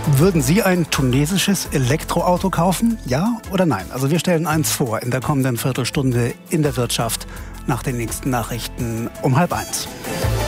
Würden Sie ein tunesisches Elektroauto kaufen? Ja oder nein? Also wir stellen eins vor in der kommenden Viertelstunde in der Wirtschaft nach den nächsten Nachrichten um 12:30.